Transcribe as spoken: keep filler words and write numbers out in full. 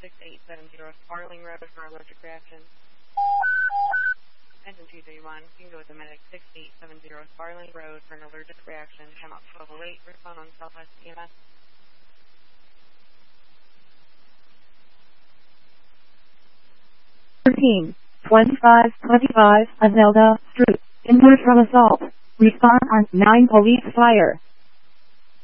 six eight seven zero Sparling Road for allergic reaction. Engine two three one, you can go with the medic six eight seven zero Sparling Road for an allergic reaction. Come out twelve oh eight, respond on Southwest E M S. thirteen, twenty-five, twenty-five, Azelda Street, injured from assault. Respond on nine police fire.